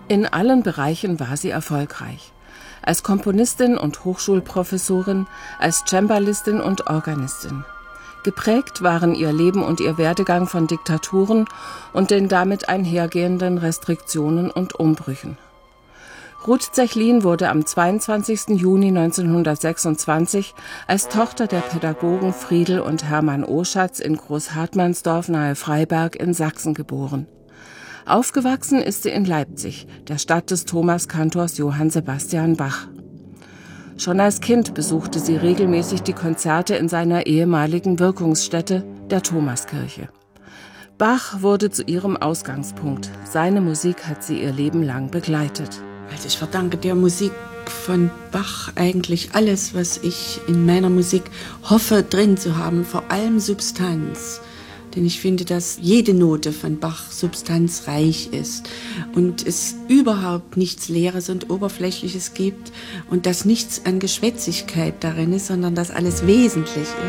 In allen Bereichen war sie erfolgreich. Als Komponistin und Hochschulprofessorin, als Cembalistin und Organistin. Geprägt waren ihr Leben und ihr Werdegang von Diktaturen und den damit einhergehenden Restriktionen und Umbrüchen. Ruth Zechlin wurde am 22. Juni 1926 als Tochter der Pädagogen Friedel und Hermann Oschatz in Großhartmannsdorf nahe Freiberg in Sachsen geboren. Aufgewachsen ist sie in Leipzig, der Stadt des Thomaskantors Johann Sebastian Bach. Schon als Kind besuchte sie regelmäßig die Konzerte in seiner ehemaligen Wirkungsstätte, der Thomaskirche. Bach wurde zu ihrem Ausgangspunkt. Seine Musik hat sie ihr Leben lang begleitet. Also ich verdanke der Musik von Bach eigentlich alles, was ich in meiner Musik hoffe drin zu haben, vor allem Substanz. Denn ich finde, dass jede Note von Bach substanzreich ist und es überhaupt nichts Leeres und Oberflächliches gibt und dass nichts an Geschwätzigkeit darin ist, sondern dass alles wesentlich ist.